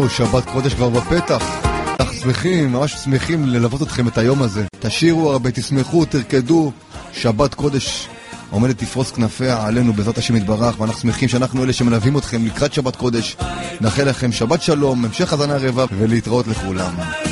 תדעו, שבת קודש כבר בפתח. אנחנו שמחים, ממש שמחים ללוות אתכם את היום הזה. תשירו הרבה, תשמחו, תרקדו. שבת קודש עומדת תפרוס כנפיה עלינו בעזרת השם יתברך, ואנחנו שמחים שאנחנו אלה שמלווים אתכם לקראת שבת קודש. נאחל לכם שבת שלום, המשך האזנה רבה, ולהתראות לכולם.